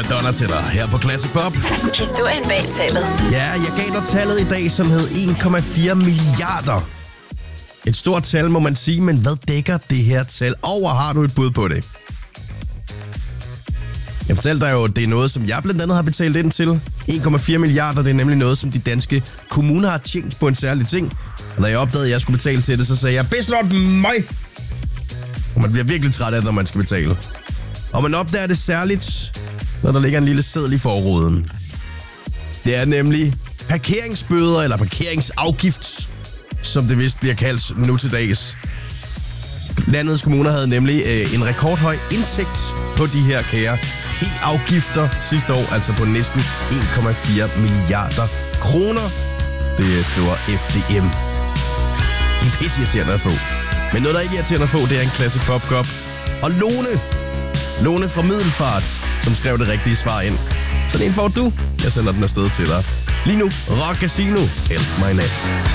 Madonna til dig her på Classic Pop. Historien bag tallet. Ja, jeg gav dig tallet i dag, som hed 1,4 milliarder. Et stort tal, må man sige, men hvad dækker det her tal over? Har du et bud på det? Jeg fortalte dig jo, at det er noget, som jeg blandt andet har betalt ind til. 1,4 milliarder, det er nemlig noget, som de danske kommuner har tjent på en særlig ting. Og da jeg opdagede, at jeg skulle betale til det, så sagde jeg, beslot mig! Og man bliver virkelig træt af det, når man skal betale. Og man opdager det særligt, når der ligger en lille seddel i forruden. Det er nemlig parkeringsbøder eller parkeringsafgift, som det vist bliver kaldt nu til dags. Landets kommuner havde nemlig en rekordhøj indtægt på de her kære e-afgifter sidste år, altså på næsten 1,4 milliarder kroner. Det skriver FDM. Det er pisseirriterende at få. Men noget, der ikke er irriterende at få, det er en Classic Pop Cup. Og Lone fra Middelfart, som skrev det rigtige svar ind. Så den får du. Jeg sender den afsted til dig. Lige nu, Rock Casino. Elsk mig nat.